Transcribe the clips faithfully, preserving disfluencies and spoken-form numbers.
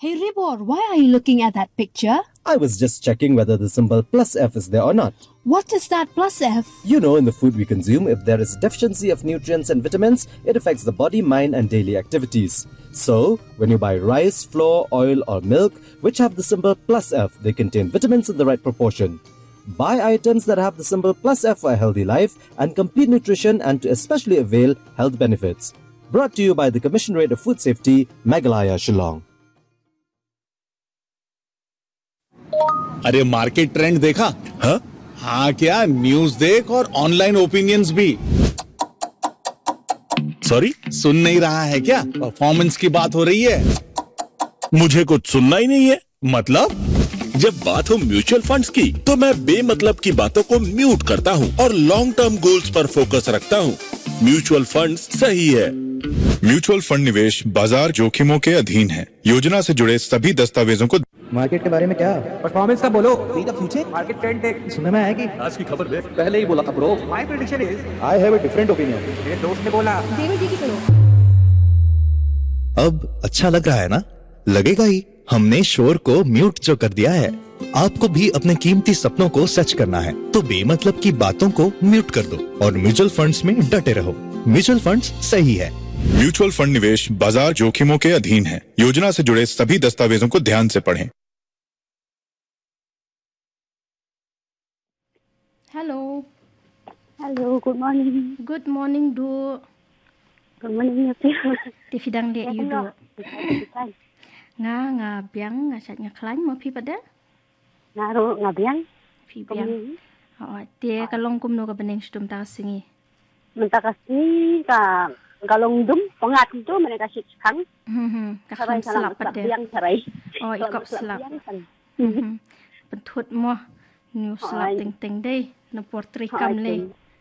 Hey Ribor, why are you looking at that picture? I was just checking whether the symbol plus F is there or not. What is that plus F? You know, in the food we consume, if there is deficiency of nutrients and vitamins, it affects the body, mind and daily activities. So, when you buy rice, flour, oil or milk, which have the symbol plus F, they contain vitamins in the right proportion. Buy items that have the symbol plus F for a healthy life and complete nutrition and to especially avail health benefits. Brought to you by the Commissionerate of Food Safety, Meghalaya, Shillong. अरे market trend देखा? हाँ हाँ क्या न्यूज़ देख और online opinions भी। सॉरी, सुन नहीं रहा है क्या? परफॉर्मेंस की बात हो रही है। मुझे कुछ सुनना ही नहीं है। मतलब जब बात हो म्यूचुअल फंड्स की तो मैं बेमतलब की बातों को म्यूट करता हूँ और लॉन्ग टर्म गोल्स पर फोकस रखता हूँ। म्यूचुअल फंड्स सही है। म्यूचुअल फंड निवेश बाजार जोखिमों के अधीन है। योजना से जुड़े सभी दस्तावेजों को। मार्केट के बारे में क्या? परफॉर्मेंस का बोलो। Be the future market trend देख। सुनने में आया कि आज की खबर देख। पहले ही बोला था bro. My prediction is I have a different opinion. मेरे दोस्त ने बोला। देवी जी की सुनो। अब अच्छा लग रहा है ना? लगेगा ही। हमने शोर को म्यूट जो कर दिया है। आपको भी अपने कीमती सपनों को सच करना है तो बेमतलब की बातों को म्यूट कर दो और म्यूचुअल फंड्स में डटे रहो। म्यूचुअल फंड्स सही है। म्यूचुअल फंड निवेश बाजार जोखिमों के अधीन है। योजना से जुड़े सभी दस्तावेजों को ध्यान से पढ़ें। Hello. Hello, good morning. Good morning, Du. Good morning, Phi. Tifi đang liat you Du. Nga nga biang nga chat nga klan mo Phi pada? Nga ro nga biang. Phi biang. Oh, dia kalong kum no ka beneng stum ta singi. Menta kasi ka kalong dum pangat tu mereka sit kang. Hmm. Ka klan selap pada. Biang cerai. Oh, ikop selap. Hmm. Pentut mo. New selap ting ting deh. Na portrait kam le.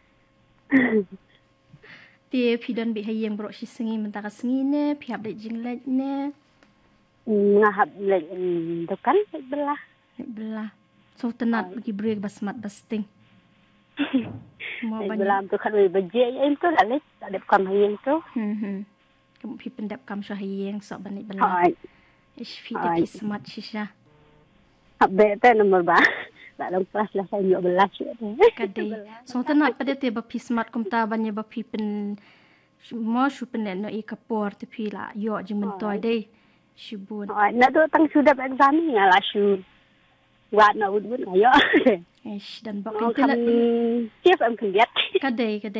Dia Phi dan bi hayang bro si singi menta ka singi ne, Phi hab le jing le ne. Nga hab le dukan belah. Belah. So tenat pergi break basmat basting. Mau belah tu kan baje em tu lah le, tak ada kam hayang tu. Hmm. Kamu Phi pendap kam so hayang so banit belah. Ish Phi dia Phi smart shisha. Hab be tu nombor ba. Dalam kelas lah saya juga belas juga. Kadai. So tenat pada te ba Phi smart kum ta banya ba Phi pen mo shu pen no i kapor te Phi la yo jing mentoi dei. Shibun. Oh, na tu tang sudah exam ni lah shu. Wat na ud ud ayo. Ish dan ba kan. Siap am kan lihat. Kadai kadai.